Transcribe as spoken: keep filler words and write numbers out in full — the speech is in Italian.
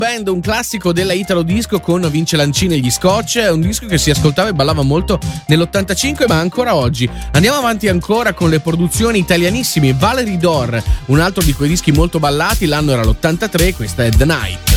Band, un classico della Italo Disco con Vince Lancini e gli Scotch. È un disco che si ascoltava e ballava molto nell'ottantacinque, ma ancora oggi. Andiamo avanti ancora con le produzioni italianissime. Valerie Dor, un altro di quei dischi molto ballati, l'anno era l'ottantatré, questa è The Night.